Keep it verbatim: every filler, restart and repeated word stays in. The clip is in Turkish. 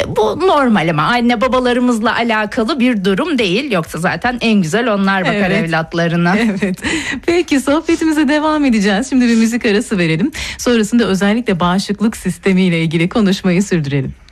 bu normal ama anne babalarımızla alakalı bir durum değil. Yoksa zaten en güzel onlar bakar evet. evlatlarına. Evet. Peki sohbetimize devam edeceğiz. Şimdi bir müzik arası verelim. Sonrasında özellikle bağışıklık sistemiyle ilgili konuşmayı sürdürelim.